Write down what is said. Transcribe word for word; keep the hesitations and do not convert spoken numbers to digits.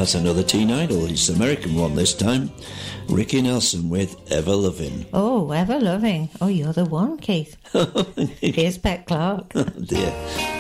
That's another teen idol. It's the American one this time. Ricky Nelson with Ever Loving. Oh, Ever Loving. Oh, you're the one, Keith. Here's Pet Clark. Oh, dear.